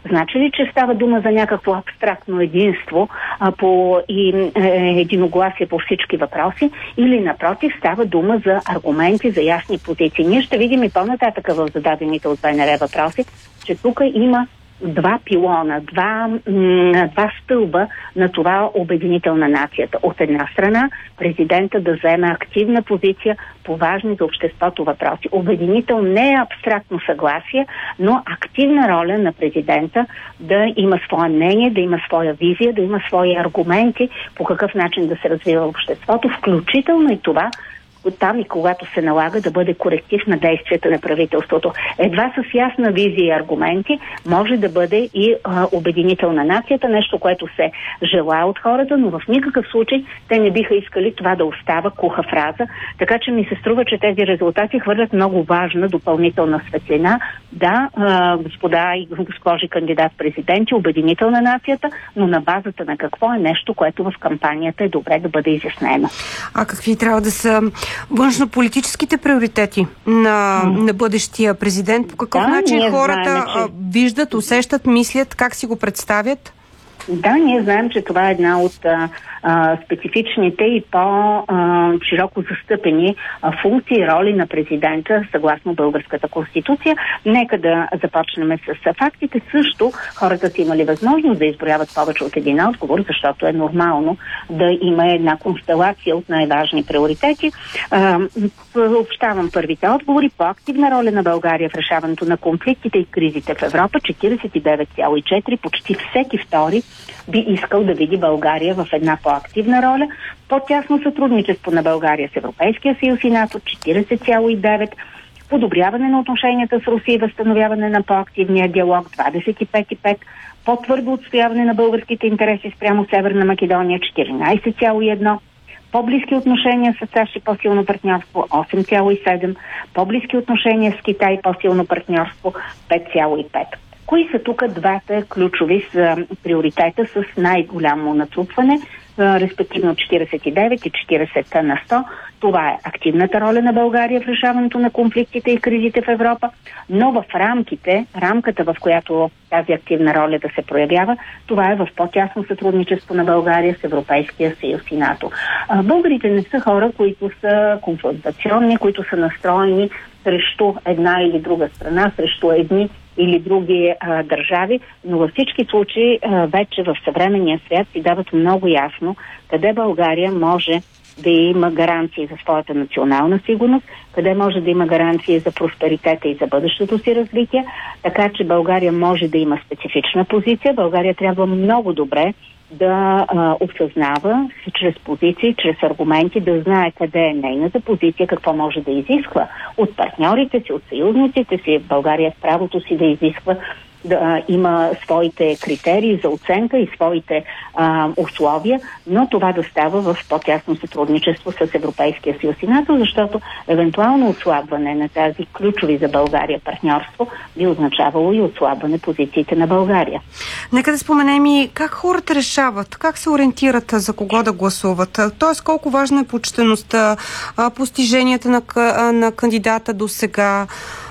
Значи ли, че става дума за някакво абстрактно единство по единогласие по всички въпроси, или напротив става дума за аргументи, за ясни позиции? Ние ще видим и по-нататък в зададените от БНР въпроси, че тук има два пилона, два стълба на това обединител на нацията. От една страна, президента да вземе активна позиция по важни за обществото въпроси. Обединител не е абстрактно съгласие, но активна роля на президента да има свое мнение, да има своя визия, да има свои аргументи по какъв начин да се развива обществото, включително и това, там и когато се налага да бъде коректив на действията на правителството. Едва с ясна визия и аргументи може да бъде и обединител на нацията, нещо, което се желае от хората, но в никакъв случай те не биха искали това да остава куха фраза. Така че ми се струва, че тези резултати хвърлят много важна допълнителна светлина. Да, господа и госпожи кандидат-президенти, обединител на нацията, но на базата на какво е нещо, което в кампанията е добре да бъде изяснено. А какви трябва да са външнополитическите приоритети на бъдещия президент? По какъв начин хората виждат, усещат, мислят, как си го представят? Да, ние знаем, че това е една от специфичните и по-широко застъпени функции и роли на президента съгласно българската конституция. Нека да започнем с фактите. Също хората са имали възможност да изброяват повече от един отговор, защото е нормално да има една констелация от най-важни приоритети. Общавам първите отговори. По-активна роля на България в решаването на конфликтите и кризите в Европа. 49,4. Почти всеки втори би искал да види България в една по-активна роля. По-тясно сътрудничество на България с Европейския съюз и НАТО 40,9. Подобряване на отношенията с Русия и възстановяване на по-активния диалог 25,5. По-твърдо отстояване на българските интереси спрямо Северна Македония 14,1. По-близки отношения с САЩ и по-силно партньорство 8,7. По-близки отношения с Китай и по-силно партньорство 5,5. Кои са тук двата ключови приоритета с най-голямо натрупване, респективно 49 и 40 на 100? Това е активната роля на България в решаването на конфликтите и кризите в Европа, но в рамката, в която тази активна роля да се проявява, това е в по-тясно сътрудничество на България с Европейския съюз и НАТО. Българите не са хора, които са конфронтационни, които са настроени срещу една или друга страна, срещу едни или други държави, но във всички случаи вече в съвременния свят си дават много ясно къде България може да има гаранции за своята национална сигурност, къде може да има гаранции за просперитета и за бъдещото си развитие, така че България може да има специфична позиция. България трябва много добре да осъзнава чрез позиции, чрез аргументи, да знае къде е нейната позиция, какво може да изисква от партньорите си, от съюзниците си. България в правото си да изисква да има своите критерии за оценка и своите условия, но това да става в по-тясно сътрудничество с Европейския съюз и НАТО, защото евентуално отслабване на тази ключови за България партньорство би означавало и отслабване позициите на България. Нека да споменем и как хората решават, как се ориентират за кого да гласуват. Тоест колко важна е почтеността, постиженията на кандидата до сега,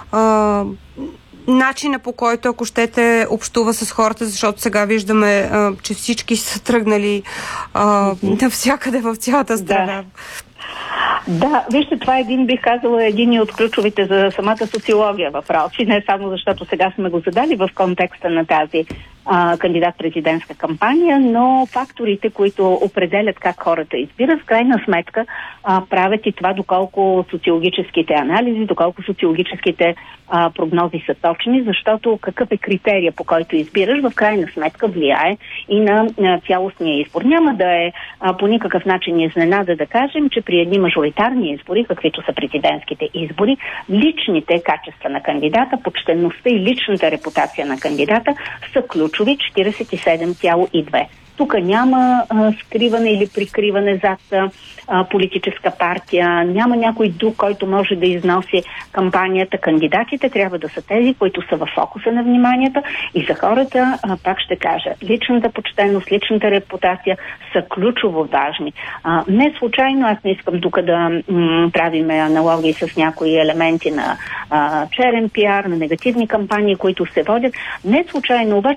начина по който, ако щете, общува с хората, защото сега виждаме, че всички са тръгнали навсякъде в цялата страна. Да, вижте, това бих казала, един от ключовите за самата социология въпроси, не само защото сега сме го задали в контекста на тази кандидат-президентска кампания, но факторите, които определят как хората избират, в крайна сметка правят и това доколко социологическите анализи, доколко социологическите прогнози са точни, защото какъв е критерия, по който избираш, в крайна сметка влияе и на цялостния избор. Няма да е по никакъв начин изненада да кажем, че при едни мажоритарни избори, каквито са президентските избори, личните качества на кандидата, почтенността и личната репутация на кандидата са ключови 47,2. Тук няма скриване или прикриване зад политическа партия, няма някой друг, който може да износи кампанията. Кандидатите трябва да са тези, които са в фокуса на вниманието и за хората, пак ще кажа, личната почтеност, личната репутация са ключово важни. Не случайно, аз не искам тук да правим аналогии с някои елементи на черен пиар, на негативни кампании, които се водят. Не случайно обаче